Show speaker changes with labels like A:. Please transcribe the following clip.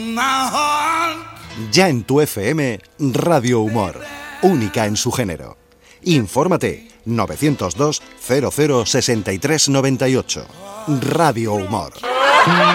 A: Ya en tu FM, Radio Humor, única en su género. Infórmate 902 00 63 98. Radio Humor.